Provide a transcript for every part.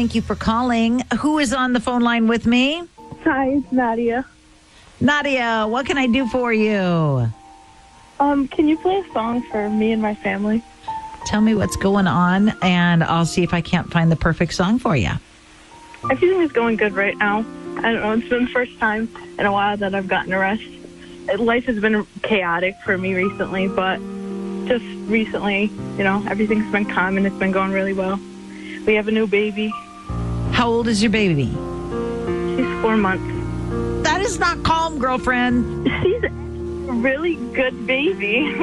Thank you for calling. Who is on the phone line with me? Hi, it's Nadia. Nadia, what can I do for you? Can you play a song for me and my family? Tell me what's going on, and I'll see if I can't find the perfect song for you. Everything is going good right now. I don't know, it's been the first time in a while that I've gotten a rest. Life has been chaotic for me recently, but just recently, everything's been calm and it's been going really well. We have a new baby. How old is your baby? She's 4 months. That is not calm, girlfriend. She's a really good baby.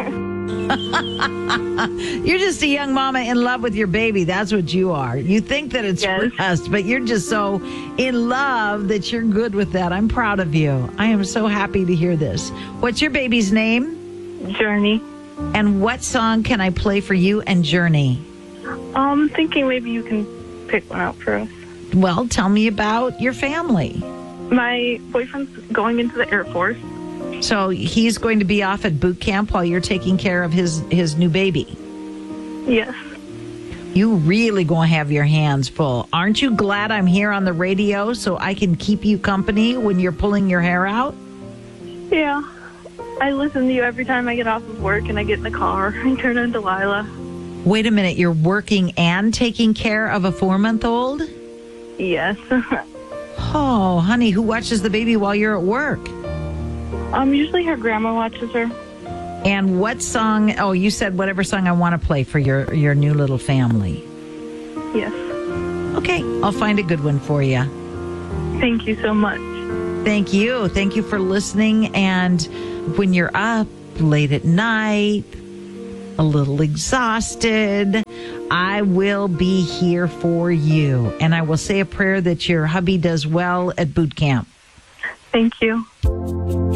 You're just a young mama in love with your baby. That's what you are. You think that it's Yes. rest, but you're just so in love that you're good with that. I'm proud of you. I am so happy to hear this. What's your baby's name? Journey. And what song can I play for you and Journey? Thinking maybe you can pick one out for us. Well, tell me about your family. My boyfriend's going into the Air Force. So he's going to be off at boot camp while you're taking care of his new baby. Yes. You really going to have your hands full. Aren't you glad I'm here on the radio so I can keep you company when you're pulling your hair out? Yeah. I listen to you every time I get off of work and I get in the car and turn on Delilah. Wait a minute, you're working and taking care of a 4-month-old? Yes. Oh, honey, who watches the baby while you're at work? Usually her grandma watches her. And what song? Oh, you said whatever song I want to play for your new little family. Yes. Okay, I'll find a good one for you. Thank you so much. Thank you. Thank you for listening. And when you're up late at night, a little exhausted, I will be here for you. And I will say a prayer that your hubby does well at boot camp. Thank you.